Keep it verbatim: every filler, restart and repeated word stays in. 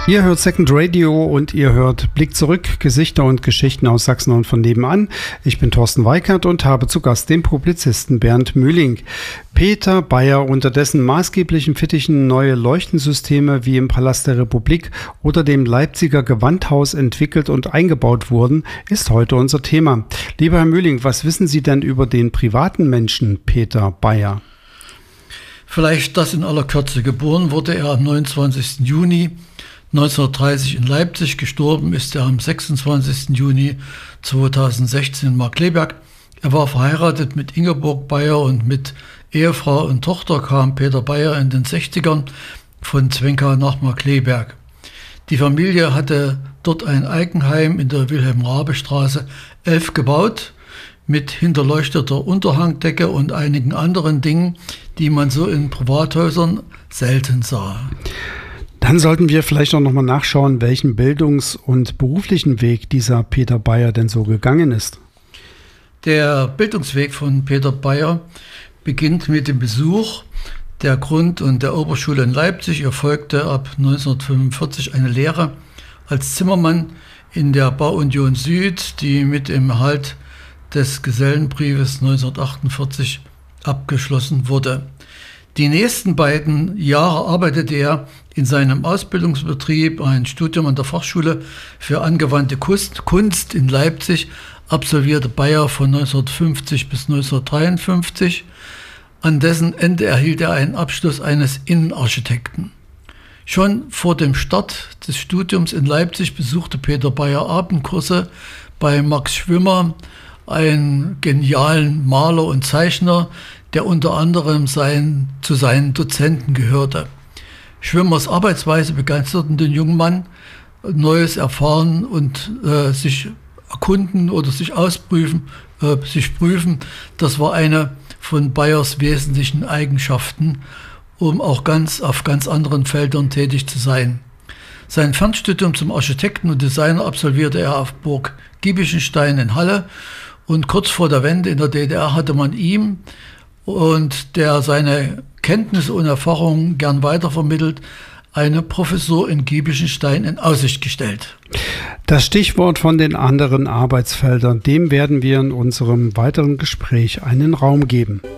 Ihr hört Second Radio und ihr hört Blick zurück, Gesichter und Geschichten aus Sachsen und von nebenan. Ich bin Thorsten Weikert und habe zu Gast den Publizisten Bernd Mühling. Peter Beyer, unter dessen maßgeblichen Fittichen neue Leuchtensysteme wie im Palast der Republik oder dem Leipziger Gewandhaus entwickelt und eingebaut wurden, ist heute unser Thema. Lieber Herr Mühling, was wissen Sie denn über den privaten Menschen Peter Beyer? Vielleicht das in aller Kürze. Geboren wurde er am neunundzwanzigsten Juni neunzehnhundertdreißig in Leipzig, gestorben ist er am sechsundzwanzigsten Juni zweitausendsechzehn in Markkleeberg. Er war verheiratet mit Ingeborg Beyer und mit Ehefrau und Tochter kam Peter Beyer in den sechzigern von Zwinkau nach Markkleeberg. Die Familie hatte dort ein Eigenheim in der Wilhelm-Raabe-Straße elf gebaut, mit hinterleuchteter Unterhangdecke und einigen anderen Dingen, die man so in Privathäusern selten sah. Dann sollten wir vielleicht auch nochmal nachschauen, welchen Bildungs- und beruflichen Weg dieser Peter Beyer denn so gegangen ist. Der Bildungsweg von Peter Beyer beginnt mit dem Besuch der Grund- und der Oberschule in Leipzig. Er folgte ab neunzehnhundertfünfundvierzig eine Lehre als Zimmermann in der Bauunion Süd, die mit dem Erhalt des Gesellenbriefes neunzehnhundertachtundvierzig abgeschlossen wurde. Die nächsten beiden Jahre arbeitete er in seinem Ausbildungsbetrieb, ein Studium an der Fachschule für angewandte Kunst in Leipzig, absolvierte Beyer von neunzehnhundertfünfzig bis neunzehnhundertdreiundfünfzig. An dessen Ende erhielt er einen Abschluss eines Innenarchitekten. Schon vor dem Start des Studiums in Leipzig besuchte Peter Beyer Abendkurse bei Max Schwimmer, einen genialen Maler und Zeichner, der unter anderem sein, zu seinen Dozenten gehörte. Schwimmers Arbeitsweise begeisterten den jungen Mann, Neues erfahren und äh, sich erkunden oder sich ausprüfen, äh, sich prüfen. Das war eine von Beyers wesentlichen Eigenschaften, um auch ganz auf ganz anderen Feldern tätig zu sein. Sein Fernstudium zum Architekten und Designer absolvierte er auf Burg Giebichenstein in Halle und kurz vor der Wende in der D D R hatte man ihm und der seine Kenntnisse und Erfahrungen gern weitervermittelt, eine Professur in Giebichenstein in Aussicht gestellt. Das Stichwort von den anderen Arbeitsfeldern, dem werden wir in unserem weiteren Gespräch einen Raum geben.